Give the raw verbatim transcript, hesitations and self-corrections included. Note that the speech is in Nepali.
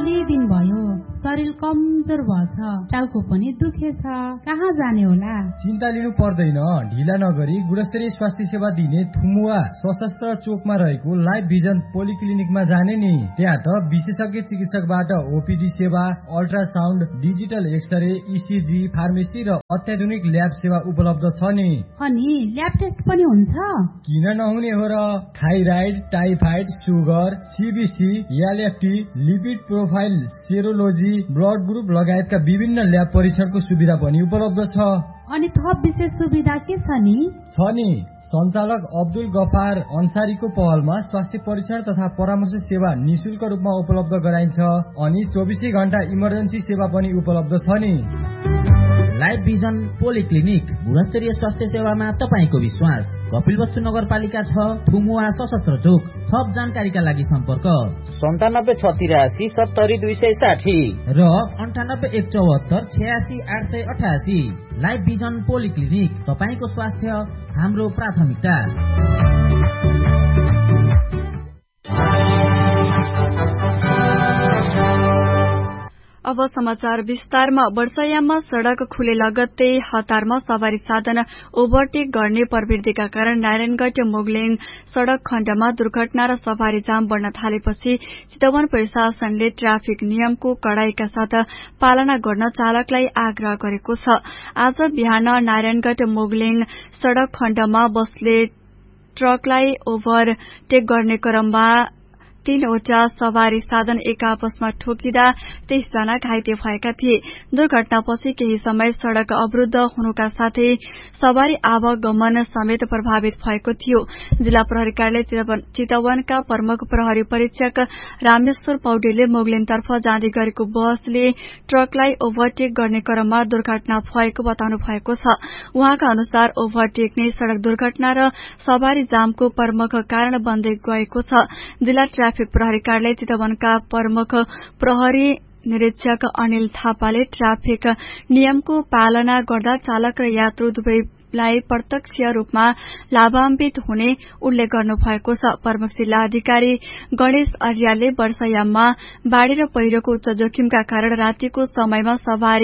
अलि दिन भयो शरीर कमजोर भएछ, टाउको पनि दुखेछ, कहाँ जाने होला? चिन्ता लिनु पर्दैन, ढिला नगरी गुणस्तरीय स्वास्थ्य सेवा दिने थुमुवा सशस्त्र चोकमा रहेको लाइफ भिजन पोलिक्लिनिकमा जाने नि। त्यहाँ त विशेषज्ञ चिकित्सकबाट ओपीडी सेवा, ultrasound, digital x-ray, ECG, pharmacy र अत्याधुनिक ल्याब सेवा उपलब्ध छ नि। अनि ल्याब टेस्ट पनि हुन्छ? किन नहुने हो र। Thyroid, typhoid, sugar, CBC, LFT, lipid profile, सेरोलोजी, blood group लगायतका विभिन्न ल्याब परीक्षणको सुविधा पनि उपलब्ध छ। अनि थप विशेष सुविधा के छ नि? छ नि। सञ्चालक अब्दुल गफार अन्सारीको पहलमा स्वास्थ्य परीक्षण तथा परामर्श सेवा निशुल्क रूपमा उपलब्ध गराइन्छ। अनि चौबिसै घण्टा इमर्जेन्सी सेवा पनि उपलब्ध छ नि। लाइफ भिजन पोलिक्लिनिक, गुणस्तरीय स्वास्थ्य सेवामा तपाईको विश्वास। कपिलवस्तु नगरपालिका छ, थुमुवा सशस्त्र चोक। थप जानकारीका लागि सम्पर्क सन्तानब्बे छ तिरासी सत्तरी दुई सय साठी र अन्ठानब्बे एक चौहत्तर छयासी आठ सय अठासी। लाइफ भिजन पोलिक्लिनिक, तपाईको स्वास्थ्य हाम्रो प्राथमिकता। अब समाचार विस्तारमा। वर्षायाममा सड़क खुले लगत्तै हतारमा सवारी साधन ओभरटेक गर्ने प्रवृत्तिका कारण नारायणगढ़ मोगलिङ सड़क खण्डमा दुर्घटना र सवारी जाम बढ़न थालेपछि चितवन प्रशासनले ट्राफिक नियमको कड़ाईका साथ पालना गर्न चालकलाई आग्रह गरेको छ। आज बिहान नारायणगढ़ मोगलिङ सड़क खण्डमा बसले ट्रकलाई ओभरटेक गर्ने क्रममा तीनवटा सवारी साधन एक आपसमा ठोकिँदा तेइस जना घाइते भएका थिए। दुर्घटनापछि केही समय सड़क अवरूद्ध हुनुका साथै सवारी आवागमन समेत प्रभावित भएको थियो। जिल्ला प्रहरी कार्यालय चितवनका प्रमुख प्रहरी परीक्षक रामेश्वर पौडेलले मोगलिनतर्फ जाँदै गरेको बसले ट्रकलाई ओभरटेक गर्ने क्रममा दुर्घटना भएको बताउनु भएको छ। उहाँका अनुसार ओभरटेक नै सड़क दुर्घटना र सवारी जामको प्रमुख कारण बन्दै गएको छ। जिल्ला ट्राफिक प्रहरी कार्यालय चितवनका प्रमुख प्रहरी निरीक्षक अनिल थापाले ट्राफिक नियमको पालना गर्दा चालक र यात्रु दुवैलाई प्रत्यक्ष रूपमा लाभान्वित हुने उल्लेख गर्नु भएको छ। प्रमुख जिल्ला अधिकारी गणेश अर्यालले वर्षायाममा बाढ़ी र पहिरोको उच्च जोखिमका कारण रातिको समयमा सवारी